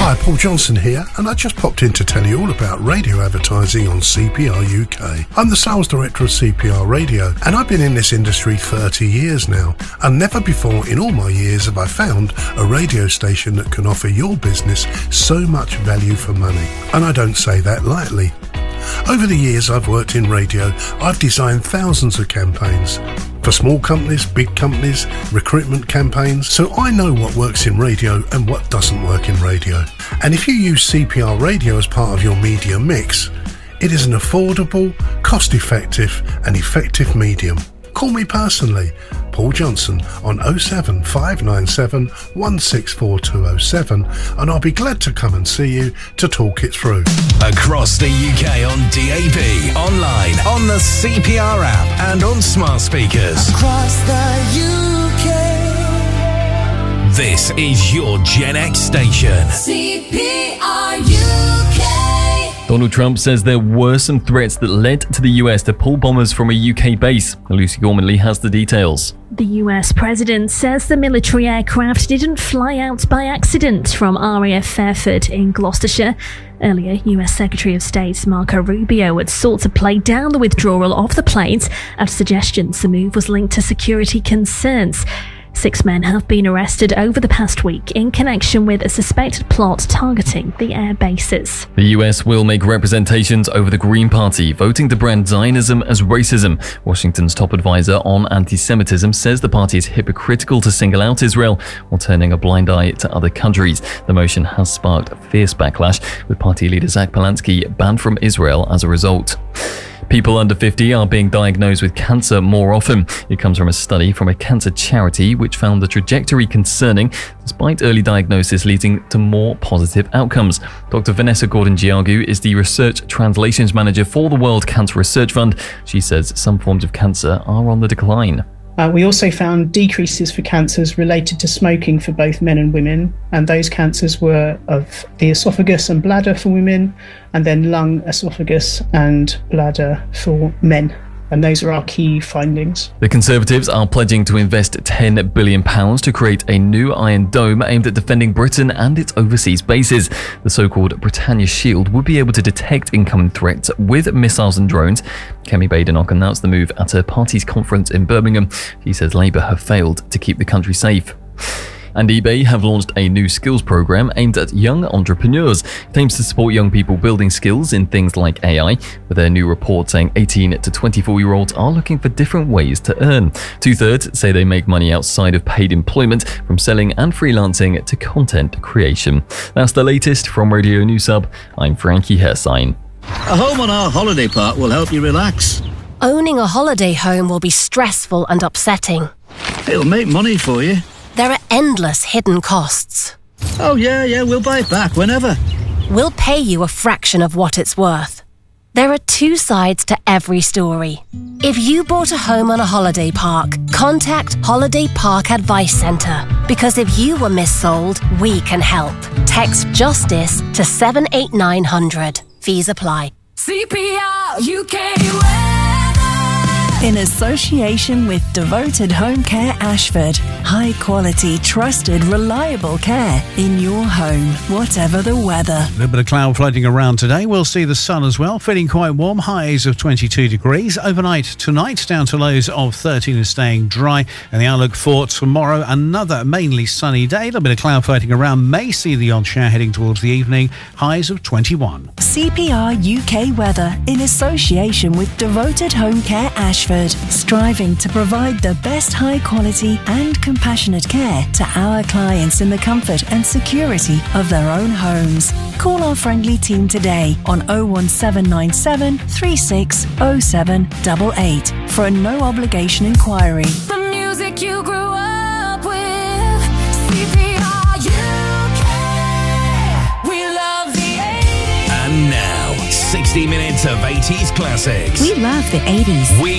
Hi, Paul Johnson here, and I just popped in to tell you all about radio advertising on CPR UK. I'm the sales director of CPR Radio, and I've been in this industry 30 years now, and never before in all my years have I found a radio station that can offer your business so much value for money. And I don't say that lightly. Over the years I've worked in radio, I've designed thousands of campaigns. For small companies, big companies, recruitment campaigns, so I know what works in radio and what doesn't work in radio. And if you use CPR Radio as part of your media mix, it is an affordable, cost-effective and effective medium. Call me personally, Paul Johnson, on 07597 164207, and I'll be glad to come and see you to talk it through. Across the UK on DAB, online, on the CPR app and on smart speakers. Across the UK. This is your Gen X station. CPR UK. Donald Trump says there were some threats that led to the US to pull bombers from a UK base. Lucy Gormanley has the details. The US president says the military aircraft didn't fly out by accident from RAF Fairford in Gloucestershire. Earlier, US Secretary of State Marco Rubio had sought to play down the withdrawal of the planes after suggestions the move was linked to security concerns. 6 men have been arrested over the past week in connection with a suspected plot targeting the air bases. The US will make representations over the Green Party, voting to brand Zionism as racism. Washington's top advisor on anti-Semitism says the party is hypocritical to single out Israel while turning a blind eye to other countries. The motion has sparked a fierce backlash, with party leader Zach Polansky banned from Israel as a result. People under 50 are being diagnosed with cancer more often. It comes from a study from a cancer charity which found the trajectory concerning, despite early diagnosis leading to more positive outcomes. Dr. Vanessa Gordon-Giagu is the Research Translations Manager for the World Cancer Research Fund. She says some forms of cancer are on the decline. We also found decreases for cancers related to smoking for both men and women, and those cancers were of the esophagus and bladder for women, and then lung, esophagus and bladder for men. And those are our key findings. The Conservatives are pledging to invest £10 billion to create a new Iron Dome aimed at defending Britain and its overseas bases. The so-called Britannia Shield would be able to detect incoming threats with missiles and drones. Kemi Badenoch announced the move at her party's conference in Birmingham. She says Labour have failed to keep the country safe. And eBay have launched a new skills program aimed at young entrepreneurs. It aims to support young people building skills in things like AI, with their new report saying 18 to 24-year-olds are looking for different ways to earn. 2/3 say they make money outside of paid employment, from selling and freelancing to content creation. That's the latest from Radio News Hub. I'm Frankie Hersign. A home on our holiday park will help you relax. Owning a holiday home will be stressful and upsetting. It'll make money for you. There are endless hidden costs. Oh yeah, we'll buy it back whenever. We'll pay you a fraction of what it's worth. There are two sides to every story. If you bought a home on a holiday park, contact Holiday Park Advice Centre, because if you were missold, we can help. Text JUSTICE to 78900. Fees apply. CPR UK. In association with Devoted Home Care Ashford. High quality, trusted, reliable care in your home, whatever the weather. A little bit of cloud floating around today. We'll see the sun as well, feeling quite warm, highs of 22 degrees. Overnight tonight, down to lows of 13 and staying dry. And the outlook for tomorrow, another mainly sunny day. A little bit of cloud floating around, may see the odd shower heading towards the evening, highs of 21. CPR UK weather in association with Devoted Home Care Ashford. Striving to provide the best high quality and compassionate care to our clients in the comfort and security of their own homes. Call our friendly team today on 01797 360788 for a no obligation inquiry. The music you grew up with. CPR UK. We love the 80s. And now, 60 minutes of 80s classics. We love the 80s. We